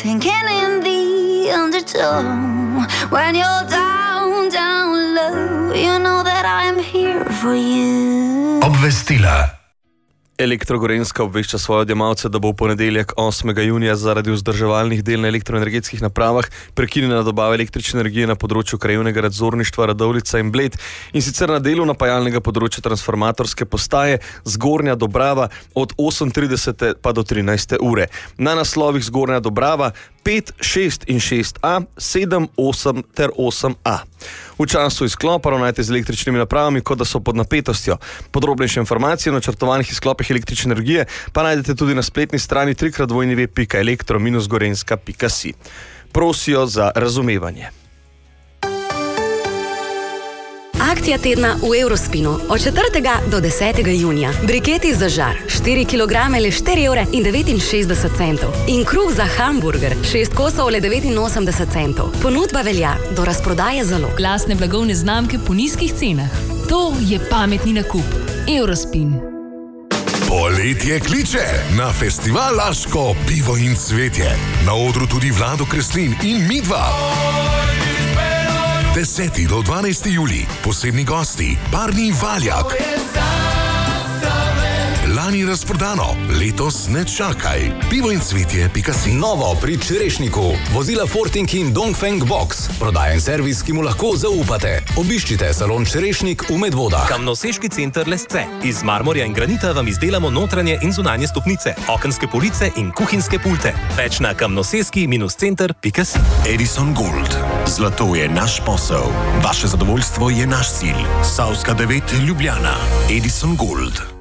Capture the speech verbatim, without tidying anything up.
sinking in the undertow. When you're down, down low, you know that I'm here for you. Obvestila. Elektro Gorenjska obvešča svoje odjemalce, da bo v ponedeljek osmega junija zaradi vzdrževalnih del na elektroenergetskih napravah prekinjena dobava električne energije na področju krajevnega nadzorništva Radovljica in Bled, in sicer na delu napajalnega področja transformatorske postaje Zgornja Dobrava od osem trideset pa do trinajste ure. Na naslovih Zgornja Dobrava pet, šest in šest A, sedem, osem ter osem A. V času izklopa ravnajte z električnimi napravami, kot da so pod napetostjo. Podrobnejše informacije o načrtovanih izklopih električne energije pa najdete tudi na spletni strani tri krat dvojni ve pika elektro minus gorenjska pika si. Prosijo za razumevanje. Akcija tedna v Eurospinu od četrtega do desetega junija. Briketi za žar, štiri kilograme le štiri evre in devetinšestdeset centov. In kruh za hamburger, šest kosov le devetinosemdeset centov. Ponudba velja do razprodaje zalog. Glasne blagovne znamke po nizkih cenah. To je pametni nakup. Eurospin. Poletje kliče na festival Laško pivo in cvetje. Na odru tudi Vlado Kreslin in Midva. deseti do dvanajsti julij, posebni gosti, Barni Valjak. Lani razprodano, letos ne čakaj. pivo in cvetje pika si. Novo pri Čerešniku. Vozila Forting in Dongfeng Box. Prodajen servis, ki mu lahko zaupate. Obiščite salon Čerešnik v Medvodah. Kamnoseški center Lesce. Iz marmorja in granita vam izdelamo notranje in zunanje stopnice, okenske police in kuhinjske pulte. Več na kamnoseski center pika si. Edison Gold. Zlato je naš posel. Vaše zadovoljstvo je naš cilj. Savska devet Ljubljana. Edison Gold.